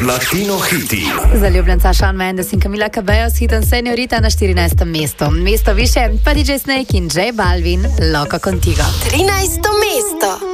Latino hiti. Zaljubljenca Shawn Mendes in Camila Cabello s hitom Señorita na 14. mestu. Mesto više pa DJ Snake in J Balvin, Loco Contigo. 13. mesto.